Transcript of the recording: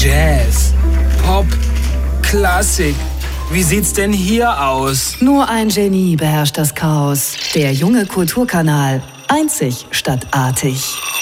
Jazz, Pop, Klassik. Wie sieht's denn hier aus? Nur ein Genie beherrscht das Chaos. Der junge Kulturkanal. Einzig statt artig.